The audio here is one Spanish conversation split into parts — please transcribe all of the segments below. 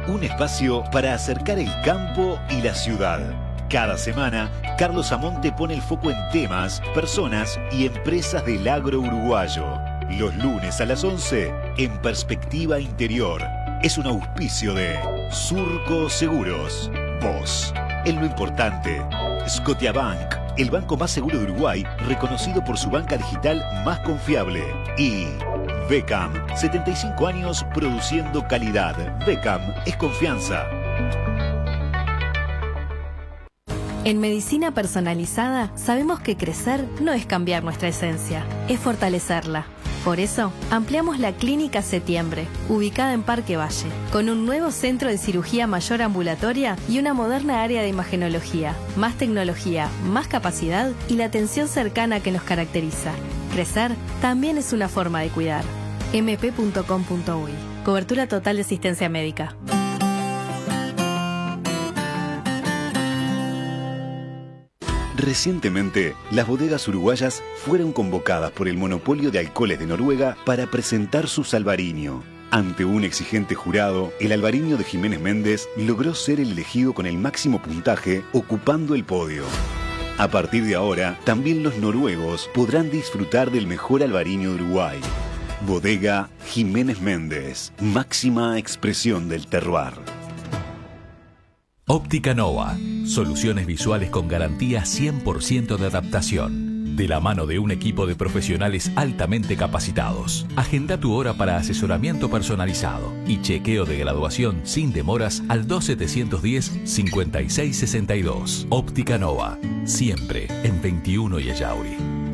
Un espacio para acercar el campo y la ciudad. Cada semana, Carlos Amonte pone el foco en temas, personas y empresas del agro uruguayo. Los lunes a las 11, en Perspectiva Interior. Es un auspicio de Surco Seguros. Vos, en lo importante. Scotiabank, el banco más seguro de Uruguay, reconocido por su banca digital más confiable. Y Beckham, 75 años produciendo calidad. Beckham es confianza. En Medicina Personalizada sabemos que crecer no es cambiar nuestra esencia, es fortalecerla. Por eso, ampliamos la Clínica Septiembre, ubicada en Parque Valle, con un nuevo centro de cirugía mayor ambulatoria y una moderna área de imagenología, más tecnología, más capacidad y la atención cercana que nos caracteriza. Crecer también es una forma de cuidar. mp.com.uy. Cobertura total de asistencia médica. Recientemente, las bodegas uruguayas fueron convocadas por el monopolio de alcoholes de Noruega para presentar su Albariño. Ante un exigente jurado, el Albariño de Jiménez Méndez logró ser el elegido con el máximo puntaje, ocupando el podio. A partir de ahora, también los noruegos podrán disfrutar del mejor Albariño de Uruguay. Bodega Jiménez Méndez, máxima expresión del terroir. Óptica Nova, soluciones visuales con garantía 100% de adaptación. De la mano de un equipo de profesionales altamente capacitados. Agenda tu hora para asesoramiento personalizado y chequeo de graduación sin demoras al 2710-5662. Óptica Nova, siempre en 21 y Ayauri.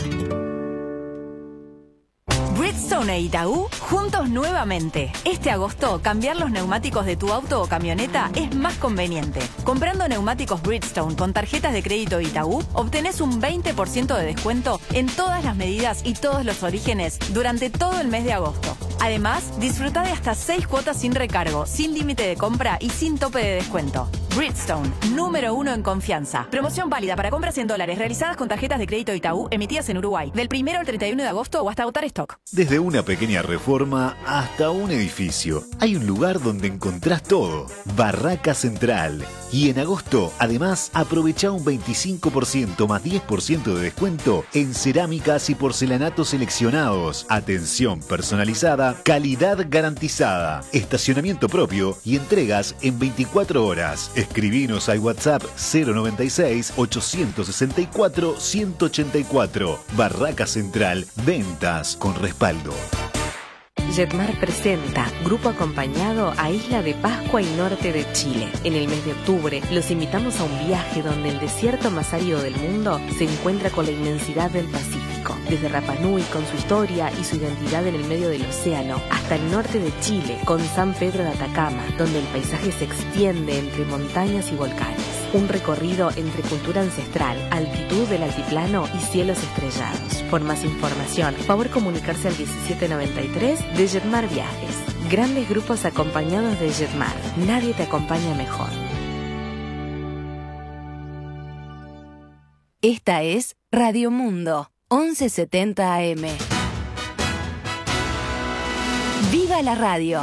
Bridgestone e Itaú, juntos nuevamente. Este agosto, cambiar los neumáticos de tu auto o camioneta es más conveniente. Comprando neumáticos Bridgestone con tarjetas de crédito Itaú, obtenés un 20% de descuento en todas las medidas y todos los orígenes durante todo el mes de agosto. Además, disfruta de hasta 6 cuotas sin recargo, sin límite de compra y sin tope de descuento. Bridgestone, número 1 en confianza. Promoción válida para compras en dólares realizadas con tarjetas de crédito Itaú emitidas en Uruguay, del 1 al 31 de agosto o hasta agotar stock. Desde una pequeña reforma hasta un edificio, hay un lugar donde encontrás todo. Barraca Central. Y en agosto, además, aprovecha un 25% más 10% de descuento en cerámicas y porcelanatos seleccionados. Atención personalizada, calidad garantizada, estacionamiento propio y entregas en 24 horas. Escribinos al WhatsApp 096-864-184. Barraca Central, ventas con respaldo. Jetmar presenta Grupo Acompañado a Isla de Pascua y norte de Chile. En el mes de octubre los invitamos a un viaje donde el desierto más árido del mundo se encuentra con la inmensidad del Pacífico. Desde Rapa Nui con su historia y su identidad en el medio del océano, hasta el norte de Chile con San Pedro de Atacama, donde el paisaje se extiende entre montañas y volcanes. Un recorrido entre cultura ancestral, altitud del altiplano y cielos estrellados. Por más información, favor comunicarse al 1793 de Jetmar Viajes. Grandes grupos acompañados de Jetmar. Nadie te acompaña mejor. Esta es Radio Mundo, 1170 AM. ¡Viva la radio!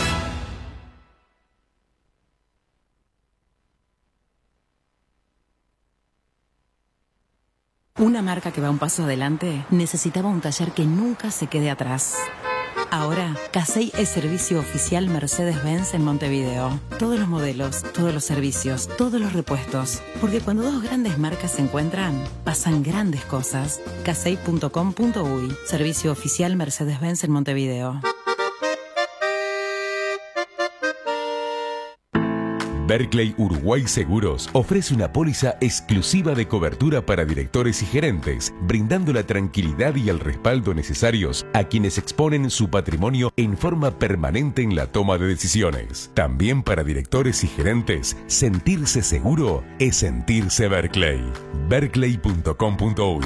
Una marca que va un paso adelante necesitaba un taller que nunca se quede atrás. Ahora, Casey es servicio oficial Mercedes-Benz en Montevideo. Todos los modelos, todos los servicios, todos los repuestos. Porque cuando dos grandes marcas se encuentran, pasan grandes cosas. Casey.com.uy, servicio oficial Mercedes-Benz en Montevideo. Berkeley Uruguay Seguros ofrece una póliza exclusiva de cobertura para directores y gerentes, brindando la tranquilidad y el respaldo necesarios a quienes exponen su patrimonio en forma permanente en la toma de decisiones. También para directores y gerentes, sentirse seguro es sentirse Berkeley. Berkeley.com.uy.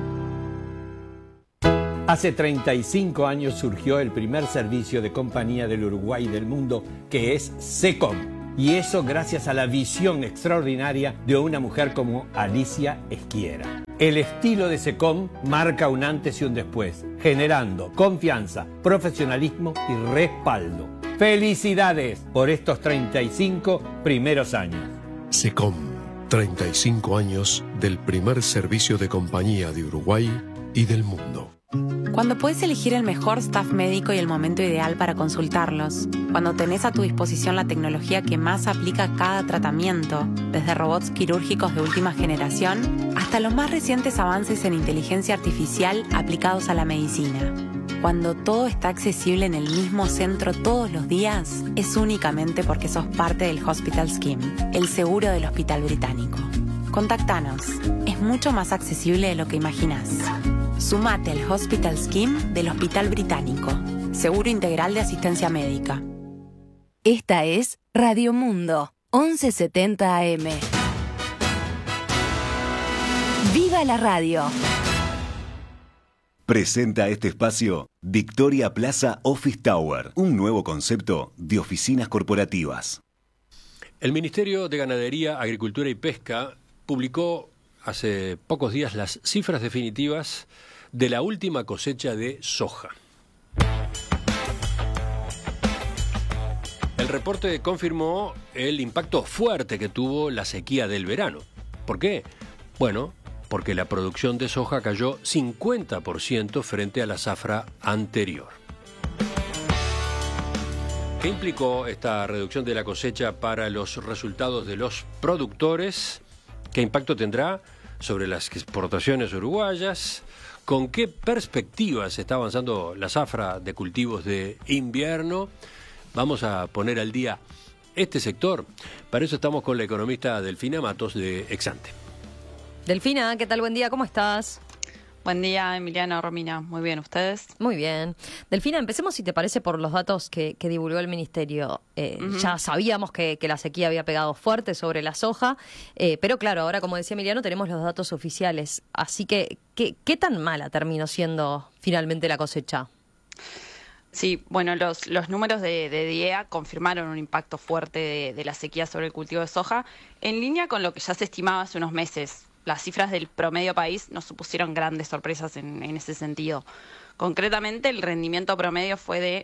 Hace 35 años surgió el primer servicio de compañía del Uruguay y del mundo, que es SECOM. Y eso gracias a la visión extraordinaria de una mujer como Alicia Esquiera. El estilo de SECOM marca un antes y un después, generando confianza, profesionalismo y respaldo. ¡Felicidades por estos 35 primeros años! SECOM, 35 años del primer servicio de compañía de Uruguay y del mundo. Cuando puedes elegir el mejor staff médico y el momento ideal para consultarlos. Cuando tenés a tu disposición la tecnología que más aplica a cada tratamiento, desde robots quirúrgicos de última generación hasta los más recientes avances en inteligencia artificial aplicados a la medicina. Cuando todo está accesible en el mismo centro todos los días, es únicamente porque sos parte del Hospital Scheme, el seguro del Hospital Británico. Contactanos. Es mucho más accesible de lo que imaginás. Sumate al Hospital Scheme del Hospital Británico. Seguro integral de asistencia médica. Esta es Radio Mundo, 1170 AM. ¡Viva la radio! Presenta este espacio Victoria Plaza Office Tower, un nuevo concepto de oficinas corporativas. El Ministerio de Ganadería, Agricultura y Pesca publicó hace pocos días las cifras definitivas de la última cosecha de soja. El reporte confirmó el impacto fuerte que tuvo la sequía del verano. ¿Por qué? Bueno, porque la producción de soja cayó 50% frente a la zafra anterior. ¿Qué implicó esta reducción de la cosecha para los resultados de los productores? ¿Qué impacto tendrá sobre las exportaciones uruguayas? ¿Con qué perspectivas está avanzando la zafra de cultivos de invierno? Vamos a poner al día este sector. Para eso estamos con la economista Delfina Matos de Exante. Delfina, ¿qué tal? Buen día, ¿cómo estás? Buen día, Emiliano, Romina. Muy bien, ¿ustedes? Muy bien. Delfina, empecemos, si te parece, por los datos que divulgó el Ministerio. Ya sabíamos que la sequía había pegado fuerte sobre la soja, pero claro, ahora, como decía Emiliano, tenemos los datos oficiales. Así que, ¿qué tan mala terminó siendo finalmente la cosecha? Sí, bueno, los números de DIEA confirmaron un impacto fuerte de la sequía sobre el cultivo de soja, en línea con lo que ya se estimaba hace unos meses. Las cifras del promedio país nos supusieron grandes sorpresas en ese sentido. Concretamente, el rendimiento promedio fue de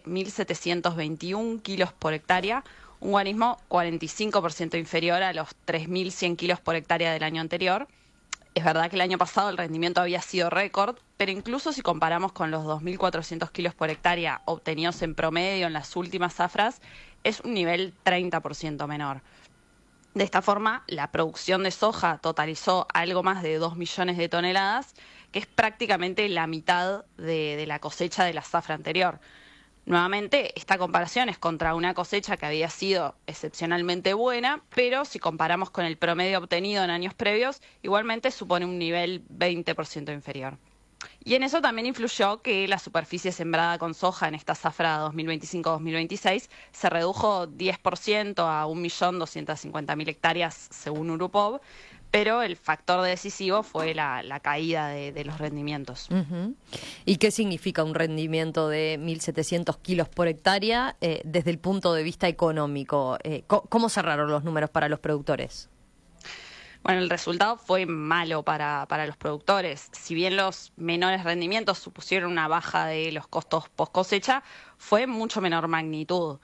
1.721 kilos por hectárea, un guarismo 45% inferior a los 3.100 kilos por hectárea del año anterior. Es verdad que el año pasado el rendimiento había sido récord, pero incluso si comparamos con los 2.400 kilos por hectárea obtenidos en promedio en las últimas zafras, es un nivel 30% menor. De esta forma, la producción de soja totalizó algo más de 2 millones de toneladas, que es prácticamente la mitad de la cosecha de la zafra anterior. Nuevamente, esta comparación es contra una cosecha que había sido excepcionalmente buena, pero si comparamos con el promedio obtenido en años previos, igualmente supone un nivel 20% inferior. Y en eso también influyó que la superficie sembrada con soja en esta zafra 2025-2026 se redujo 10% a 1.250.000 hectáreas según Urupov, pero el factor decisivo fue la caída de los rendimientos. Uh-huh. ¿Y qué significa un rendimiento de 1.700 kilos por hectárea desde el punto de vista económico? ¿Cómo cerraron los números para los productores? Bueno, el resultado fue malo para los productores. Si bien los menores rendimientos supusieron una baja de los costos post cosecha, fue mucho menor magnitud.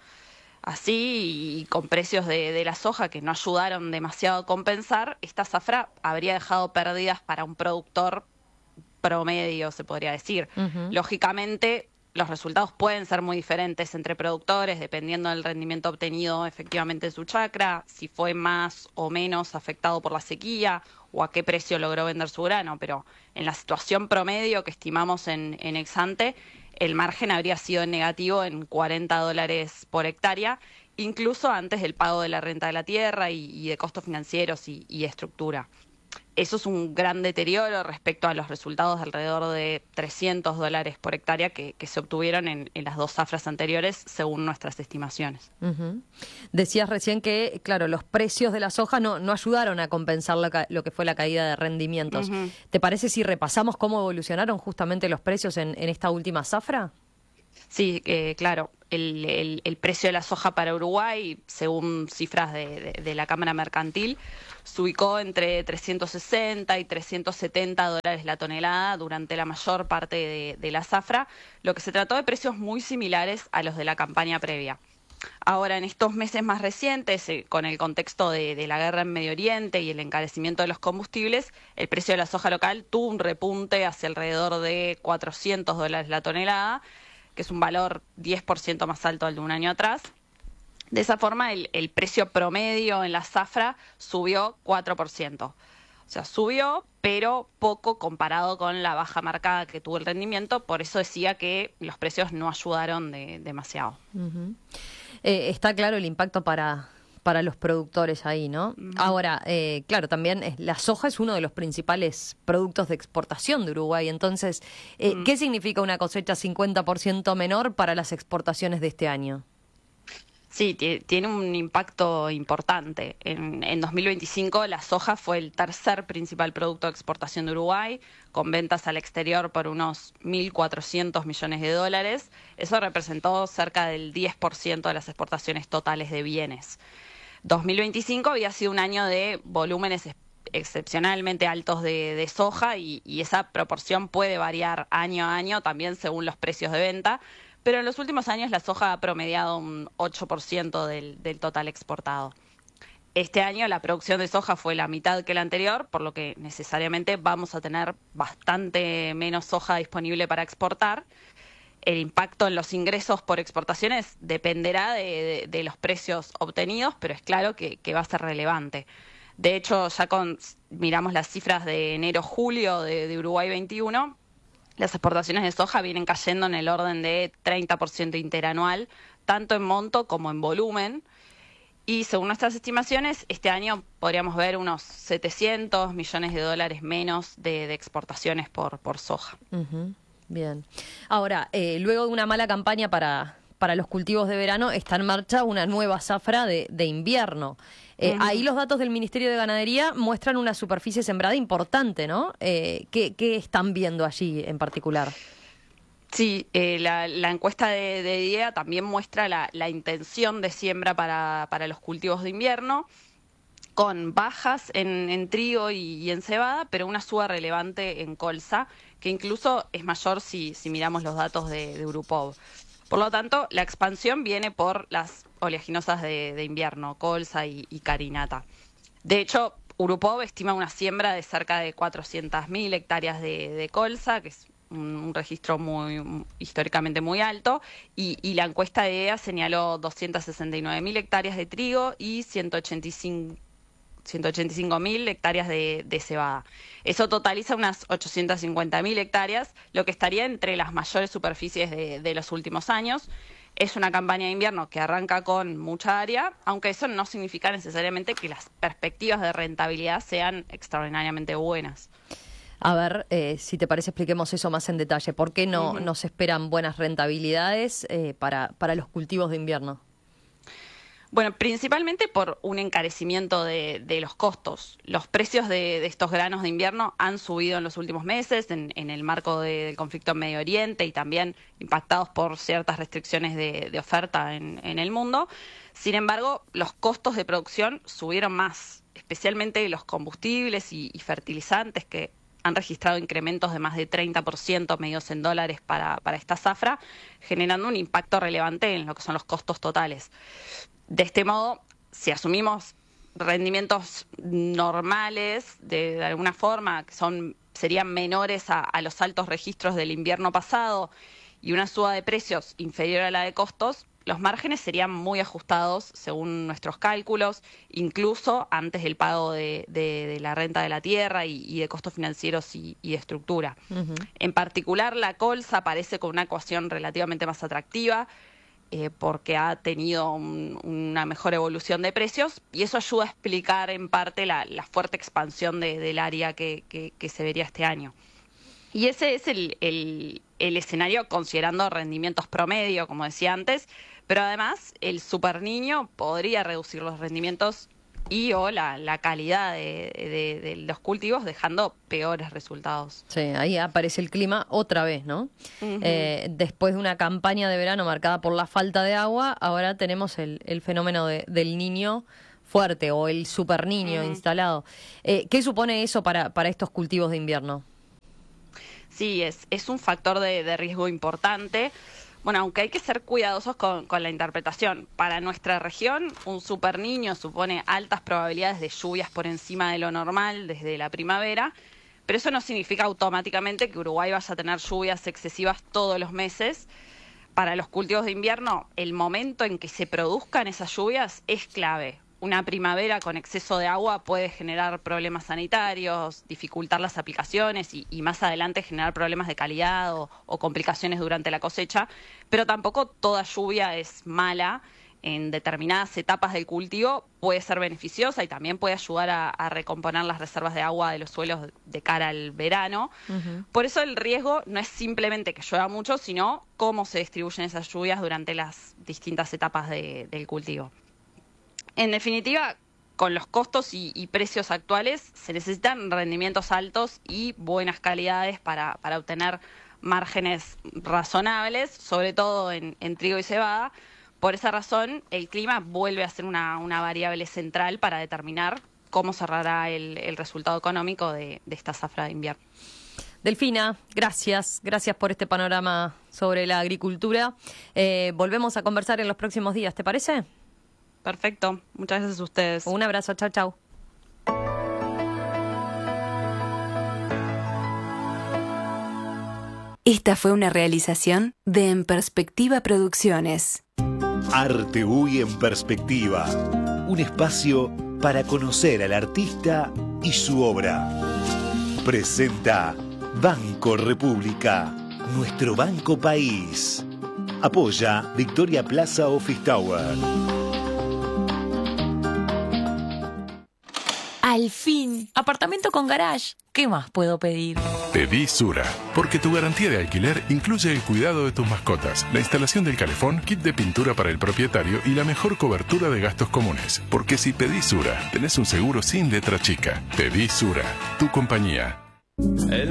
Así, y con precios de la soja que no ayudaron demasiado a compensar, esta zafra habría dejado pérdidas para un productor promedio, se podría decir. Uh-huh. Lógicamente, los resultados pueden ser muy diferentes entre productores, dependiendo del rendimiento obtenido efectivamente en su chacra, si fue más o menos afectado por la sequía o a qué precio logró vender su grano. Pero en la situación promedio que estimamos en Exante, el margen habría sido negativo en $40 por hectárea, incluso antes del pago de la renta de la tierra y de costos financieros y estructura. Eso es un gran deterioro respecto a los resultados de alrededor de $300 por hectárea que se obtuvieron en las dos zafras anteriores, según nuestras estimaciones. Uh-huh. Decías recién que, claro, los precios de la soja no ayudaron a compensar lo que fue la caída de rendimientos. Uh-huh. ¿Te parece si repasamos cómo evolucionaron justamente los precios en esta última zafra? Sí, claro. El precio de la soja para Uruguay, según cifras de la Cámara Mercantil, se ubicó entre 360 y $370 la tonelada durante la mayor parte de la zafra, lo que se trató de precios muy similares a los de la campaña previa. Ahora, en estos meses más recientes, con el contexto de la guerra en Medio Oriente y el encarecimiento de los combustibles, el precio de la soja local tuvo un repunte hacia alrededor de $400 la tonelada, que es un valor 10% más alto al de un año atrás. De esa forma, el precio promedio en la zafra subió 4%. O sea, subió, pero poco comparado con la baja marcada que tuvo el rendimiento. Por eso decía que los precios no ayudaron demasiado. Está claro el impacto para los productores ahí, ¿no? Ahora, claro, también la soja es uno de los principales productos de exportación de Uruguay. Entonces, ¿qué significa una cosecha 50% menor para las exportaciones de este año? Sí, tiene un impacto importante. En 2025 la soja fue el tercer principal producto de exportación de Uruguay, con ventas al exterior por unos 1.400 millones de dólares. Eso representó cerca del 10% de las exportaciones totales de bienes. 2025 había sido un año de volúmenes excepcionalmente altos de soja y esa proporción puede variar año a año también según los precios de venta. Pero en los últimos años la soja ha promediado un 8% del total exportado. Este año la producción de soja fue la mitad que la anterior, por lo que necesariamente vamos a tener bastante menos soja disponible para exportar. El impacto en los ingresos por exportaciones dependerá de los precios obtenidos, pero es claro que va a ser relevante. De hecho, ya miramos las cifras de enero-julio de Uruguay 21, las exportaciones de soja vienen cayendo en el orden de 30% interanual, tanto en monto como en volumen. Y según nuestras estimaciones, este año podríamos ver unos 700 millones de dólares menos de exportaciones por soja. Bien. Ahora, luego de una mala campaña para los cultivos de verano, está en marcha una nueva zafra de invierno. Ahí los datos del Ministerio de Ganadería muestran una superficie sembrada importante, ¿no? ¿Qué están viendo allí en particular? Sí, la encuesta de DIEA también muestra la intención de siembra para los cultivos de invierno, con bajas en trigo y en cebada, pero una suba relevante en colza, que incluso es mayor si miramos los datos de Urupov. Por lo tanto, la expansión viene por las oleaginosas de invierno, colza y carinata. De hecho, Urupov estima una siembra de cerca de 400.000 hectáreas de colza, que es un registro históricamente muy alto, y la encuesta de EA señaló 269.000 hectáreas de trigo y 185.000 hectáreas de cebada. Eso totaliza unas 850.000 hectáreas, lo que estaría entre las mayores superficies de los últimos años. Es una campaña de invierno que arranca con mucha área, aunque eso no significa necesariamente que las perspectivas de rentabilidad sean extraordinariamente buenas. A ver, si te parece, expliquemos eso más en detalle. ¿Por qué no se esperan buenas rentabilidades para los cultivos de invierno? Bueno, principalmente por un encarecimiento de los costos. Los precios de estos granos de invierno han subido en los últimos meses en el marco del conflicto en Medio Oriente y también impactados por ciertas restricciones de oferta en el mundo. Sin embargo, los costos de producción subieron más, especialmente los combustibles y fertilizantes, que han registrado incrementos de más de 30% medidos en dólares para esta zafra, generando un impacto relevante en lo que son los costos totales. De este modo, si asumimos rendimientos normales, de alguna forma, que serían menores a los altos registros del invierno pasado, y una suba de precios inferior a la de costos, los márgenes serían muy ajustados según nuestros cálculos, incluso antes del pago de la renta de la tierra y de costos financieros y de estructura. En particular, la colza aparece con una ecuación relativamente más atractiva, porque ha tenido una mejor evolución de precios, y eso ayuda a explicar en parte la fuerte expansión del área que se vería este año. Y ese es el escenario considerando rendimientos promedio, como decía antes, pero además el superniño podría reducir los rendimientos o la calidad de los cultivos, dejando peores resultados. Sí, ahí aparece el clima otra vez, ¿no? Después de una campaña de verano marcada por la falta de agua, ahora tenemos el fenómeno del niño fuerte o el superniño instalado. ¿Qué supone eso para estos cultivos de invierno? Sí, es un factor de riesgo importante, Bueno, aunque hay que ser cuidadosos con la interpretación. Para nuestra región, un super niño supone altas probabilidades de lluvias por encima de lo normal desde la primavera, pero eso no significa automáticamente que Uruguay vaya a tener lluvias excesivas todos los meses. Para los cultivos de invierno, el momento en que se produzcan esas lluvias es clave. Una primavera con exceso de agua puede generar problemas sanitarios, dificultar las aplicaciones y más adelante generar problemas de calidad o complicaciones durante la cosecha, pero tampoco toda lluvia es mala. En determinadas etapas del cultivo puede ser beneficiosa y también puede ayudar a recomponer las reservas de agua de los suelos de cara al verano. Por eso el riesgo no es simplemente que llueva mucho, sino cómo se distribuyen esas lluvias durante las distintas etapas del cultivo. En definitiva, con los costos y precios actuales se necesitan rendimientos altos y buenas calidades para obtener márgenes razonables, sobre todo en trigo y cebada. Por esa razón, el clima vuelve a ser una variable central para determinar cómo cerrará el resultado económico de esta zafra de invierno. Delfina, gracias por este panorama sobre la agricultura. Volvemos a conversar en los próximos días, ¿te parece? Perfecto, muchas gracias a ustedes. Un abrazo, chau, chau. Esta fue una realización de En Perspectiva Producciones. Arte UI en Perspectiva, un espacio para conocer al artista y su obra. Presenta Banco República, nuestro banco país. Apoya Victoria Plaza Office Tower. Al fin, apartamento con garage. ¿Qué más puedo pedir? Pedí Sura, porque tu garantía de alquiler incluye el cuidado de tus mascotas, la instalación del calefón, kit de pintura para el propietario y la mejor cobertura de gastos comunes. Porque si pedís Sura, tenés un seguro sin letra chica. Pedí Sura, tu compañía.